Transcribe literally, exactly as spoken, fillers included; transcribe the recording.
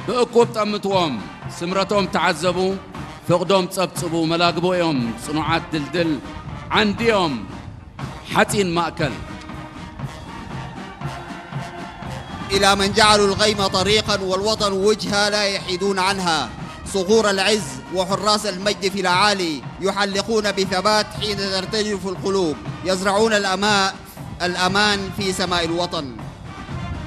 بأكوب تأمتوهم سمرتهم تعذبوا فقدهم تصبصبوا ملاقبوا يوم صنوعات دلدل عنديهم حتين مأكل إلى من جعلوا الغيم طريقا والوطن وجهة لا يحيدون عنها. صخور العز وحراس المجد في الأعالي يحلقون بثبات حين ترتجف القلوب، يزرعون الأماء الأمان في سماء الوطن.